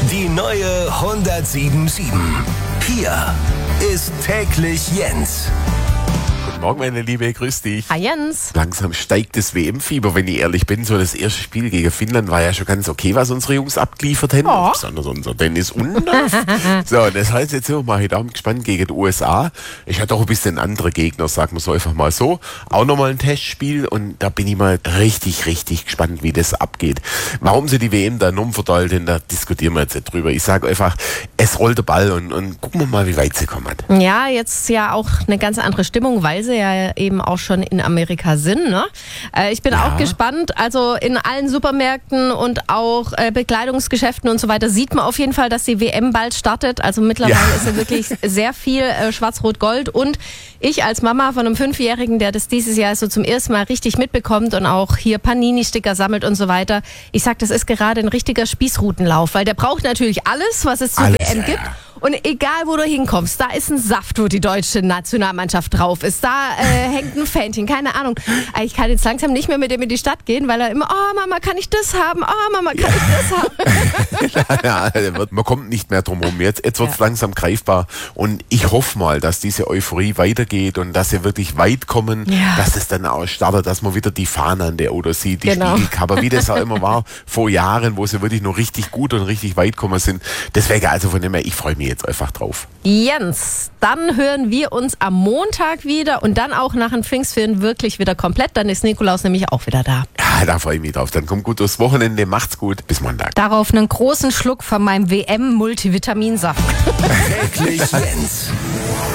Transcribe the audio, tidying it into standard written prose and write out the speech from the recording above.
Die neue 107.7. Hier ist täglich Jens. Guten Morgen, meine Liebe, grüß dich. Hi Jens. Langsam steigt das WM-Fieber, wenn ich ehrlich bin. So das erste Spiel gegen Finnland war ja schon ganz okay, was unsere Jungs abgeliefert haben. Oh. Besonders unser Dennis Undorf. So, das heißt, jetzt sind wir mal heute Abend gespannt gegen die USA. Ich hatte auch ein bisschen andere Gegner, sagen wir so einfach mal so. Auch nochmal ein Testspiel und da bin ich mal richtig gespannt, wie das abgeht. Warum sie die WM da umverteilt haben, da diskutieren wir jetzt nicht drüber. Ich sage einfach, es rollt der Ball und gucken wir mal, wie weit sie kommen. Ja, jetzt ja auch eine ganz andere Stimmung, weil sie ja eben auch schon in Amerika sind. Ne? Ich bin auch gespannt. Also in allen Supermärkten und auch Bekleidungsgeschäften und so weiter sieht man auf jeden Fall, dass die WM bald startet. Also mittlerweile ist ja wirklich sehr viel Schwarz-Rot-Gold. Und ich als Mama von einem 5-Jährigen, der das dieses Jahr so zum ersten Mal richtig mitbekommt und auch hier Panini-Sticker sammelt und so weiter. Ich sag, das ist gerade ein richtiger Spießrutenlauf, weil der braucht natürlich alles, was es zur WM gibt. Und egal, wo du hinkommst, da ist ein Saft, wo die deutsche Nationalmannschaft drauf ist. Da hängt ein Fähnchen, keine Ahnung. Ich kann jetzt langsam nicht mehr mit dem in die Stadt gehen, weil er immer, oh Mama, kann ich das haben? Oh Mama, kann ich das haben? Man kommt nicht mehr drum herum. Jetzt wird es langsam greifbar. Und ich hoffe mal, dass diese Euphorie weitergeht und dass sie wirklich weit kommen, dass es dann auch startet, dass man wieder die Fahne an der Oder sieht, die Spiegelcover, wie das auch immer war vor Jahren, wo sie wirklich noch richtig gut und richtig weit gekommen sind. Deswegen, also von dem her, ich freue mich jetzt einfach drauf. Jens, dann hören wir uns am Montag wieder und dann auch nach den Pfingstferien wirklich wieder komplett. Dann ist Nikolaus nämlich auch wieder da. Ja, da freue ich mich drauf. Dann kommt gut durchs Wochenende. Macht's gut. Bis Montag. Darauf einen großen Schluck von meinem WM-Multivitaminsaft. Täglich Jens.